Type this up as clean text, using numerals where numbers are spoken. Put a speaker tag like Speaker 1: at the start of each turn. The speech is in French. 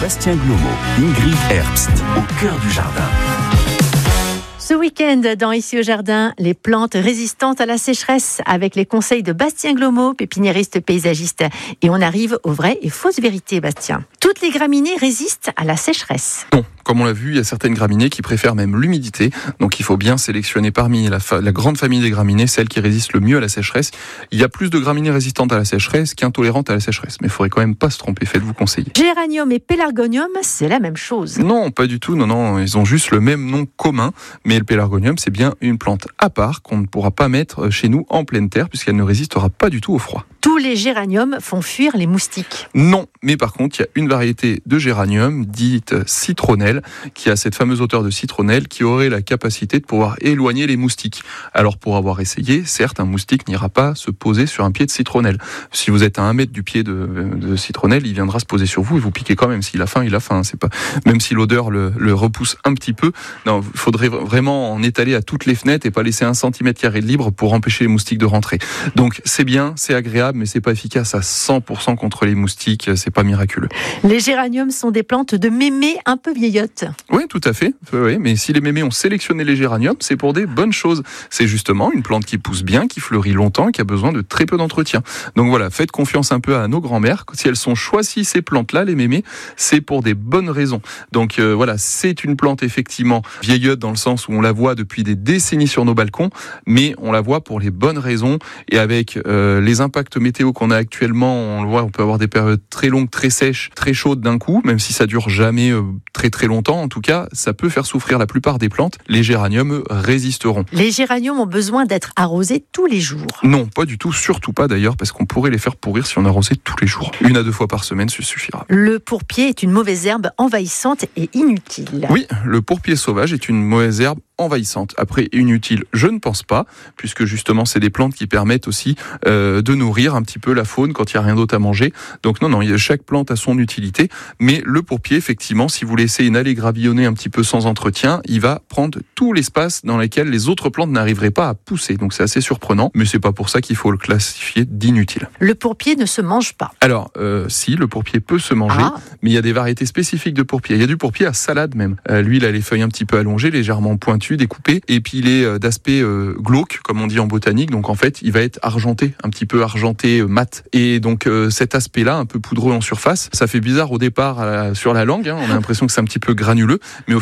Speaker 1: Bastien Glomo, Ingrid Herbst, au cœur du jardin.
Speaker 2: Ce week-end, dans Ici au Jardin, les plantes résistantes à la sécheresse, avec les conseils de Bastien Glomo, pépiniériste paysagiste. Et on arrive aux vraies et fausses vérités, Bastien. Toutes les graminées résistent à la sécheresse.
Speaker 3: Non, comme on l'a vu, il y a certaines graminées qui préfèrent même l'humidité. Donc il faut bien sélectionner parmi la grande famille des graminées, celles qui résistent le mieux à la sécheresse. Il y a plus de graminées résistantes à la sécheresse qu'intolérantes à la sécheresse. Mais il ne faudrait quand même pas se tromper, faites-vous conseiller.
Speaker 2: Géranium et pélargonium, c'est la même chose.
Speaker 3: Non, pas du tout. Non, ils ont juste le même nom commun. Mais le pélargonium, c'est bien une plante à part qu'on ne pourra pas mettre chez nous en pleine terre puisqu'elle ne résistera pas du tout au froid.
Speaker 2: Tous les géraniums font fuir les moustiques.
Speaker 3: Non, mais par contre, il y a une variété de géranium dite citronnelle qui a cette fameuse odeur de citronnelle qui aurait la capacité de pouvoir éloigner les moustiques. Alors pour avoir essayé, certes, un moustique n'ira pas se poser sur un pied de citronnelle. Si vous êtes à 1 mètre du pied de citronnelle, il viendra se poser sur vous et vous piquer quand même. S'il a faim, il a faim. C'est pas, même si l'odeur le repousse un petit peu. Non, il faudrait vraiment en étaler à toutes les fenêtres et pas laisser 1 cm² de libre pour empêcher les moustiques de rentrer. Donc c'est bien, c'est agréable, mais c'est pas efficace à 100% contre les moustiques, c'est pas miraculeux.
Speaker 2: Les géraniums sont des plantes de mémés un peu vieillottes.
Speaker 3: Oui, tout à fait. Oui, mais si les mémés ont sélectionné les géraniums, c'est pour des bonnes choses. C'est justement une plante qui pousse bien, qui fleurit longtemps et qui a besoin de très peu d'entretien. Donc voilà, faites confiance un peu à nos grands-mères. Si elles ont choisi ces plantes-là, les mémés, c'est pour des bonnes raisons. Donc voilà, c'est une plante effectivement vieillotte dans le sens où on la voit depuis des décennies sur nos balcons, mais on la voit pour les bonnes raisons et avec les impacts météo qu'on a actuellement, on le voit, on peut avoir des périodes très longues, très sèches, très chaudes d'un coup, même si ça dure jamais très très longtemps. En tout cas, ça peut faire souffrir la plupart des plantes. Les géraniums résisteront.
Speaker 2: Les géraniums ont besoin d'être arrosés tous les jours.
Speaker 3: Non, pas du tout, surtout pas d'ailleurs, parce qu'on pourrait les faire pourrir si on arrosait tous les jours. 1 à 2 fois par semaine, ça suffira.
Speaker 2: Le pourpier est une mauvaise herbe envahissante et inutile.
Speaker 3: Oui, le pourpier sauvage est une mauvaise herbe envahissante. Après, inutile, je ne pense pas, puisque justement, c'est des plantes qui permettent aussi de nourrir un petit peu la faune quand il n'y a rien d'autre à manger. Donc non, chaque plante a son utilité, mais le pourpier, effectivement, si vous laissez une allée gravillonner un petit peu sans entretien, il va prendre tout l'espace dans lequel les autres plantes n'arriveraient pas à pousser. Donc c'est assez surprenant, mais c'est pas pour ça qu'il faut le classifier d'inutile.
Speaker 2: Le pourpier ne se mange pas.
Speaker 3: Alors, si, le pourpier peut se manger, mais il y a des variétés spécifiques de pourpier. Il y a du pourpier à salade même. Lui, il a les feuilles un petit peu allongées, légèrement pointues, découpé, et puis il est d'aspect glauque, comme on dit en botanique, donc en fait il va être argenté, un petit peu argenté mat, et donc cet aspect-là, un peu poudreux en surface, ça fait bizarre au départ sur la langue, on a l'impression que c'est un petit peu granuleux, mais au